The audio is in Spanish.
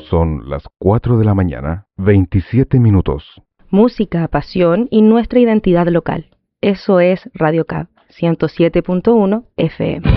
Son las 4 de la mañana, 27 minutos. Música, pasión y nuestra identidad local. Eso es Radio CAB 107.1 FM.